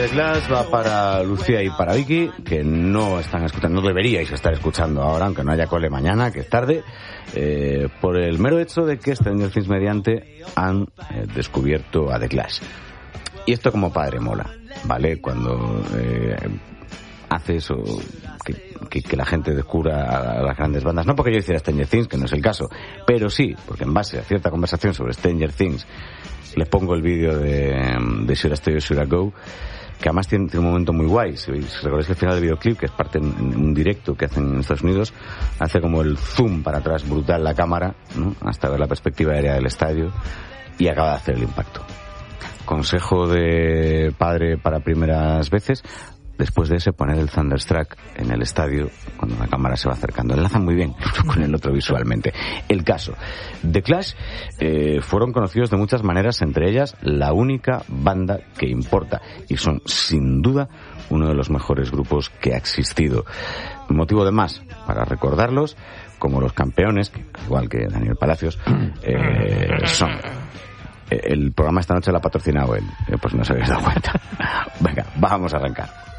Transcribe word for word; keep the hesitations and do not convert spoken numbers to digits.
Clash va para Lucía y para Vicky, que no están escuchando, no deberíais estar escuchando ahora, aunque no haya cole mañana, que es tarde, eh, por el mero hecho de que Stranger Things mediante han eh, descubierto a The Clash. Y esto como padre mola, ¿vale? Cuando eh, hace eso, que, que, que la gente descubra a las grandes bandas, no porque yo hiciera Stranger Things, que no es el caso, pero sí, porque en base a cierta conversación sobre Stranger Things, les pongo el vídeo de, de Should I Stay or Should I Go, que además tiene, tiene un momento muy guay. Si, si recordáis que el final del videoclip, que es parte en, en un directo que hacen en Estados Unidos, hace como el zoom para atrás brutal la cámara, ¿no? Hasta ver la perspectiva aérea del estadio, y acaba de hacer el impacto. Consejo de padre para primeras veces: después de ese, poner el Thunderstruck en el estadio cuando la cámara se va acercando. Enlazan muy bien con el otro visualmente. El caso. The Clash eh, fueron conocidos de muchas maneras, entre ellas la única banda que importa. Y son, sin duda, uno de los mejores grupos que ha existido. Motivo de más para recordarlos como los campeones, que, igual que Daniel Palacios, eh, son. El programa esta noche lo ha patrocinado él, eh, pues no se habéis dado cuenta. Venga, vamos a arrancar.